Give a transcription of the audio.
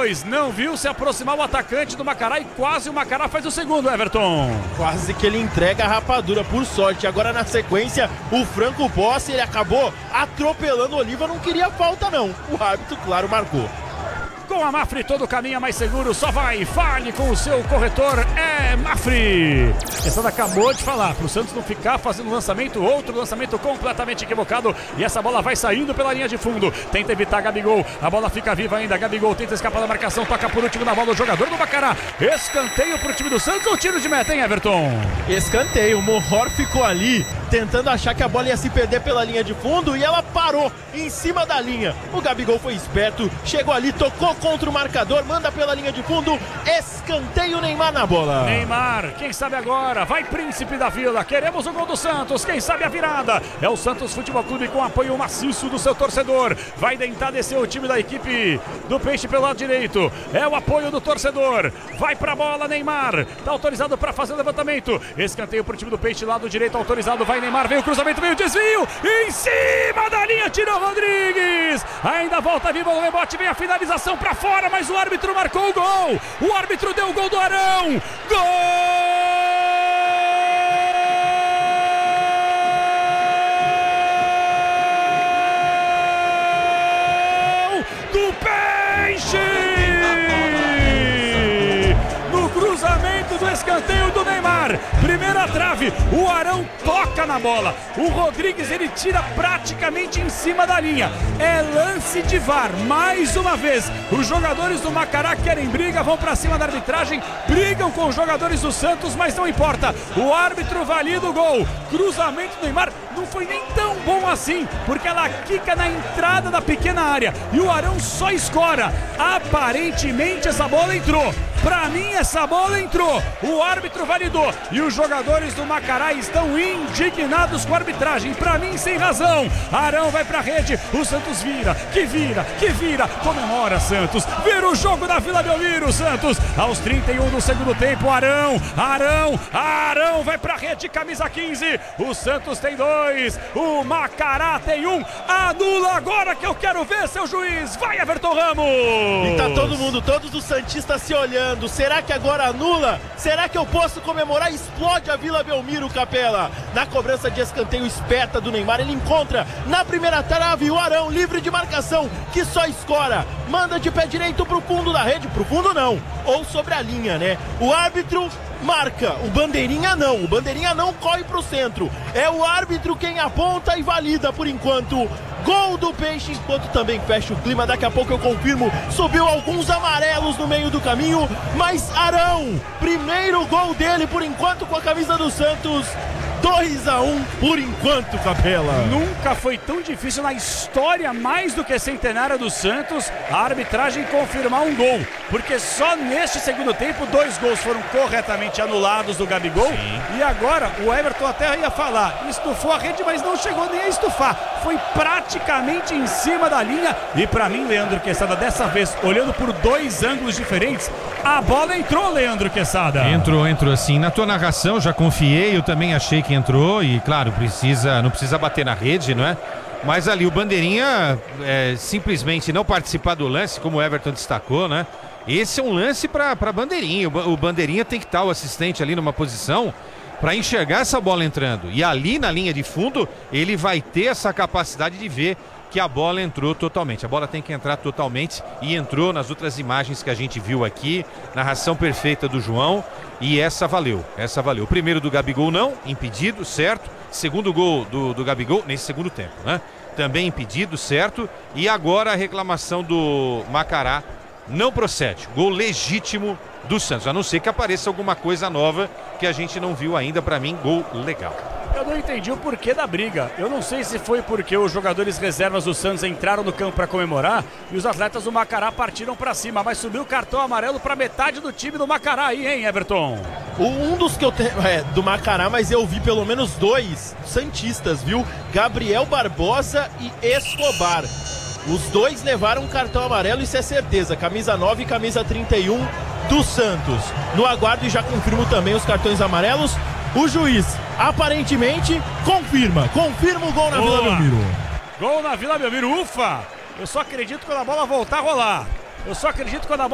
2. Não viu se aproximar o atacante do Macará e quase o Macará faz o segundo, Everton. Quase que ele entrega a rapadura, por sorte. Agora na sequência, o Franco Bossi, ele acabou atropelando o Oliva, não queria falta não. O árbitro, claro, marcou. Com a Mafre todo caminho é mais seguro, só vai, fale com o seu corretor, é Mafre. Essa acabou de falar, pro Santos não ficar fazendo lançamento, outro lançamento completamente equivocado, e essa bola vai saindo pela linha de fundo, tenta evitar Gabigol, a bola fica viva ainda, Gabigol tenta escapar da marcação, toca por último na bola o jogador do Macará, escanteio pro time do Santos, ou tiro de meta, hein, Everton? Escanteio, o Mohor ficou ali, tentando achar que a bola ia se perder pela linha de fundo, e ela parou em cima da linha. O Gabigol foi esperto, chegou ali, tocou contra o marcador, manda pela linha de fundo, escanteio, Neymar na bola. Neymar, quem sabe agora, vai Príncipe da Vila, queremos o gol do Santos, quem sabe a virada, é o Santos Futebol Clube com apoio maciço do seu torcedor, vai tentar descer o time da equipe do Peixe pelo lado direito, é o apoio do torcedor, vai pra bola Neymar, tá autorizado pra fazer o levantamento, escanteio pro time do Peixe, lado direito autorizado, vai Neymar, veio o cruzamento, veio o desvio, em cima da linha, tirou Rodrigues, ainda volta viva o rebote, vem a finalização pra fora, mas o árbitro marcou o gol, o árbitro deu o gol do Arão, gol do Peixe, no cruzamento do escanteio do Neymar, primeira trave, o Arão toca na bola, o Rodrigues ele tira praticamente em cima da linha, é lance de VAR, mais uma vez, os jogadores do Macará querem briga, vão pra cima da arbitragem, brigam com os jogadores do Santos, mas não importa, o árbitro valida o gol, cruzamento do Neymar, não foi nem tão bom assim, porque ela quica na entrada da pequena área, e o Arão só escora, aparentemente essa bola entrou, pra mim essa bola entrou, o árbitro validou, e os jogadores do Macará estão indignados com a arbitragem, pra mim sem razão, Arão vai pra rede, o Santos vira, comemora Santos, vira o jogo da Vila Belmiro, Santos, aos 31 do segundo tempo, Arão vai pra rede, camisa 15, o Santos tem 2, o Macará tem 1, anula agora que eu quero ver, seu juiz, vai Everton Ramos! E tá todo mundo, todos os santistas se olhando, será que agora anula? Será que eu posso comemorar? Explode a Vila Belmiro, Capela, na cobrança de escanteio esperta do Neymar, ele encontra na primeira trave o Arão, livre de marcação, que só escora, manda de pé direito pro fundo da rede, pro fundo não, ou sobre a linha, né? O árbitro marca, o bandeirinha não corre pro centro, é o árbitro quem aponta e valida por enquanto, gol do Peixe, enquanto também fecha o clima, daqui a pouco eu confirmo, subiu alguns amarelos no meio do caminho, mas Arão, primeiro gol dele por enquanto com a camisa do Santos, 2-1 por enquanto, Capela. Nunca foi tão difícil na história mais do que centenária do Santos a arbitragem confirmar um gol, porque só neste segundo tempo 2 gols foram corretamente anulados do Gabigol. Sim. E agora o Everton até ia falar, estufou a rede, mas não chegou nem a estufar, foi praticamente em cima da linha, e pra mim, Leandro Quesada, dessa vez, olhando por 2 ângulos diferentes, a bola entrou, Leandro Quesada. Entrou assim, na tua narração já confiei, eu também achei que entrou, e claro, não precisa bater na rede, não é? Mas ali o Bandeirinha simplesmente não participar do lance, como o Everton destacou, né? Esse é um lance para Bandeirinha, o Bandeirinha tem que estar o assistente ali numa posição para enxergar essa bola entrando, e ali na linha de fundo ele vai ter essa capacidade de ver que a bola entrou totalmente, a bola tem que entrar totalmente, e entrou nas outras imagens que a gente viu aqui, narração perfeita do João, e essa valeu, o primeiro do Gabigol não, impedido, certo, segundo gol do Gabigol nesse segundo tempo, né, também impedido, certo, e agora a reclamação do Macará não procede, gol legítimo do Santos, a não ser que apareça alguma coisa nova que a gente não viu ainda, pra mim, gol legal. Eu não entendi o porquê da briga. Eu não sei se foi porque os jogadores reservas do Santos entraram no campo para comemorar e os atletas do Macará partiram para cima, mas subiu o cartão amarelo para metade do time do Macará aí, hein, Everton? Um dos que eu tenho do Macará, mas eu vi pelo menos 2 santistas, viu? Gabriel Barbosa e Escobar. Os 2 levaram um cartão amarelo, isso é certeza. Camisa 9 e camisa 31 do Santos. No aguardo, e já confirmo também os cartões amarelos. O juiz, aparentemente, confirma o gol na Vila Belmiro. Gol na Vila Belmiro, ufa! Eu só acredito quando a bola voltar a rolar.